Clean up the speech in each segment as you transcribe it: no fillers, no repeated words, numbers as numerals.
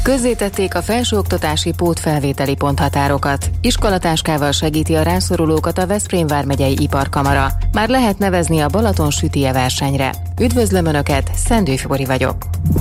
Közzétették a felsőoktatási pótfelvételi ponthatárokat. Iskolatáskával segíti a rászorulókat a Veszprém vármegyei iparkamara. Már lehet nevezni a Balaton sütije versenyre. Üdvözlöm Önöket, Szendő Fibori vagyok.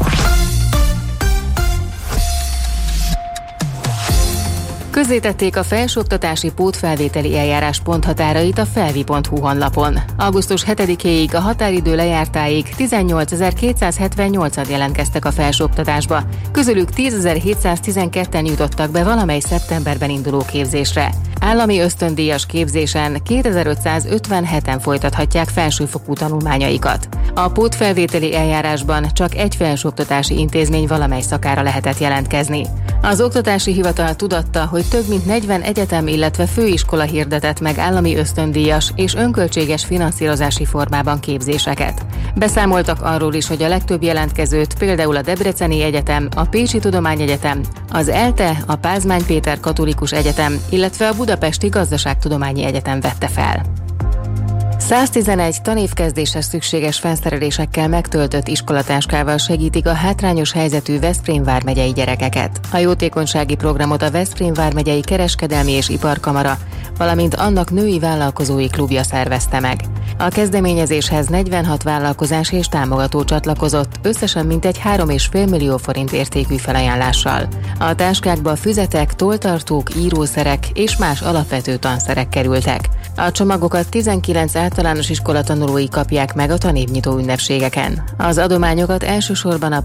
Közzétették a felsőoktatási pótfelvételi eljárás ponthatárait a felvi.hu honlapon. Augusztus 7-éig a határidő lejártáig 18.278-an jelentkeztek a felsőoktatásba, közülük 10.712-en jutottak be valamely szeptemberben induló képzésre. Állami ösztöndíjas képzésen 2557-en folytathatják felsőfokú tanulmányaikat. A pótfelvételi eljárásban csak egy felsőoktatási intézmény valamely szakára lehetett jelentkezni. Az Oktatási Hivatal tudatta, hogy több mint 40 egyetem, illetve főiskola hirdetett meg állami ösztöndíjas és önköltséges finanszírozási formában képzéseket. Beszámoltak arról is, hogy a legtöbb jelentkezőt például a Debreceni Egyetem, a Pécsi Tudományegyetem, az ELTE, a Pázmány Péter Katolikus Egyetem, illetve a Budapesti Gazdaságtudományi Egyetem vette fel. 111 tanévkezdéshez szükséges felszerelésekkel megtöltött iskolatáskával segítik a hátrányos helyzetű Veszprém vármegyei gyerekeket. A jótékonysági programot a Veszprém vármegyei Kereskedelmi és Iparkamara, valamint annak női vállalkozói klubja szervezte meg. A kezdeményezéshez 46 vállalkozás és támogató csatlakozott, összesen mintegy 3,5 millió forint értékű felajánlással. A táskákba füzetek, tolltartók, írószerek és más alapvető tanszerek kerültek. A csomagokat 19 általános iskola tanulói kapják meg a tanévnyitó ünnepségeken. Az adományokat elsősorban a